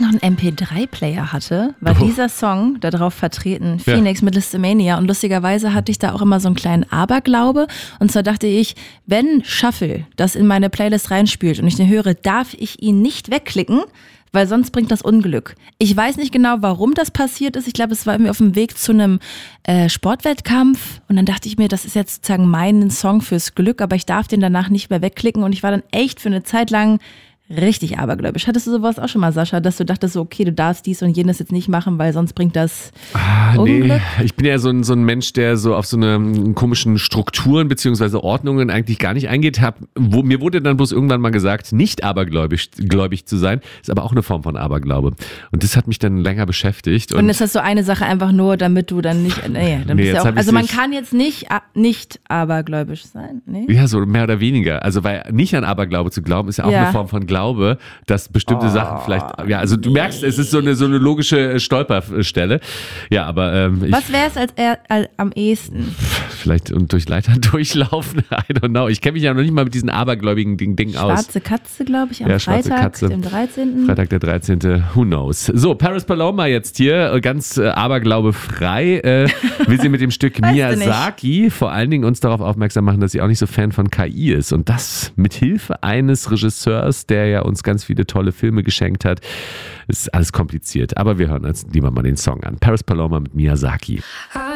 noch einen MP3-Player hatte, war dieser Song da drauf vertreten, Phoenix mit Listomania. Und lustigerweise hatte ich da auch immer so einen kleinen Aberglaube. Und zwar dachte ich, wenn Shuffle das in meine Playlist reinspielt und ich den höre, darf ich ihn nicht wegklicken, weil sonst bringt das Unglück. Ich weiß nicht genau, warum das passiert ist. Ich glaube, es war irgendwie auf dem Weg zu einem Sportwettkampf und dann dachte ich mir, das ist jetzt sozusagen mein Song fürs Glück, aber ich darf den danach nicht mehr wegklicken und ich war dann echt für eine Zeit lang richtig abergläubisch. Hattest du sowas auch schon mal, Sascha, dass du dachtest so, okay, du darfst dies und jenes jetzt nicht machen, weil sonst bringt das Unglück? Nee, ich bin ja so ein Mensch, der so auf so eine komischen Strukturen bzw. Ordnungen eigentlich gar nicht eingeht. Mir wurde dann bloß irgendwann mal gesagt, nicht abergläubig zu sein, ist aber auch eine Form von Aberglaube. Und das hat mich dann länger beschäftigt. Und ist das so eine Sache einfach nur, damit du dann nicht, dann bist ja auch, also man kann jetzt nicht abergläubisch sein, nee? Ja, so mehr oder weniger. Also weil nicht an Aberglaube zu glauben, ist ja auch eine Form von Glaube, dass bestimmte Sachen vielleicht, also du merkst, es ist so eine logische Stolperstelle. Ja, aber was wäre es als am ehesten? Vielleicht durch Leitern durchlaufen, I don't know. Ich kenne mich ja noch nicht mal mit diesen abergläubigen Dingen aus. Schwarze Katze, glaube ich, am Freitag, dem 13. Freitag der 13., who knows. So, Paris Paloma jetzt hier, ganz aberglaubefrei, will sie mit dem Stück Miyazaki vor allen Dingen uns darauf aufmerksam machen, dass sie auch nicht so Fan von KI ist. Und das mit Hilfe eines Regisseurs, der ja uns ganz viele tolle Filme geschenkt hat. Ist alles kompliziert, aber wir hören uns lieber mal den Song an. Paris Paloma mit Miyazaki.